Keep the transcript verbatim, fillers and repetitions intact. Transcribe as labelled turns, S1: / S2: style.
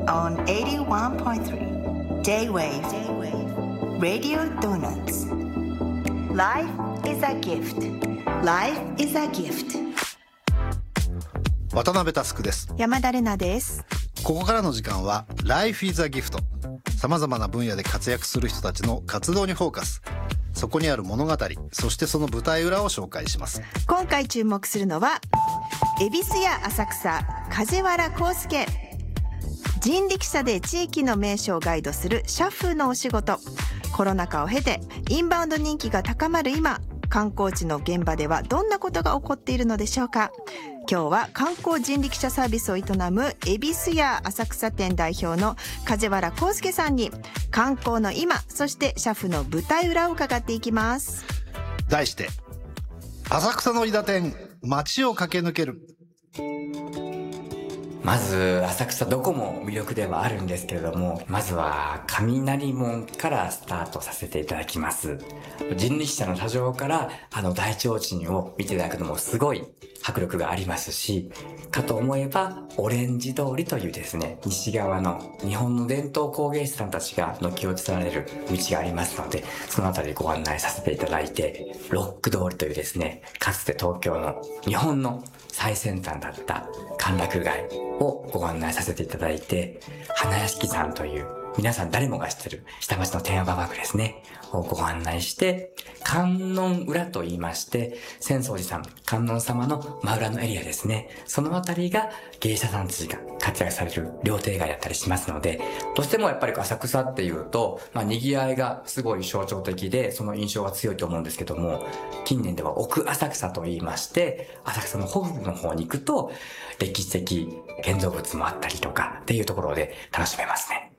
S1: on eighty-one point three J-Wave Radio Donuts. Life is a gift. Life is a gift.
S2: 渡辺佑です。
S3: 山田玲奈です。
S2: ここからの時間は Life is a gift。さまざまな分野で活躍する人たちの活動にフォーカス。そこにある物語、そしてその舞台裏を紹介します。
S3: 今回注目するのは恵比寿や浅草、梶原康介。人力車で地域の名所をガイドする車夫のお仕事。コロナ禍を経てインバウンド人気が高まる今、観光地の現場ではどんなことが起こっているのでしょうか。今日は観光人力車サービスを営む恵比寿や浅草店代表の梶原康介さんに観光の今、そして車夫の舞台裏を伺っていきます。
S2: 題して浅草の伊田店、街を駆け抜ける。
S4: まず浅草どこも魅力ではあるんですけれども、まずは雷門からスタートさせていただきます。人力車の車上からあの大提灯を見ていただくのもすごい迫力がありますし、かと思えばオレンジ通りというですね、西側の日本の伝統工芸士さんたちが軒を連ねる道がありますので、そのあたりご案内させていただいて、ロック通りというですね、かつて東京の日本の最先端だった歓楽街をご案内させていただいて、花屋敷さんという皆さん誰もが知ってる下町の天安馬場ですねをご案内して、観音裏と言いまして、浅草寺さん、観音様の真裏のエリアですね、そのあたりが芸者さんたちが活躍される料亭街だったりしますので、どうしてもやっぱり浅草っていうと、まあ賑わいがすごい象徴的で、その印象が強いと思うんですけども、近年では奥浅草と言いまして、浅草の北部の方に行くと歴史的建造物もあったりとかっていうところで楽しめますね。